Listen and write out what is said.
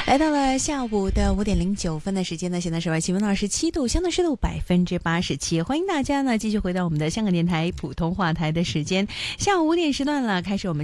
来到了下午的5:09的时间呢，现在室外气温27度，相对湿度87%。欢迎大家呢继续回到我们的香港电台普通话台的时间，下午5点时段了，开始我们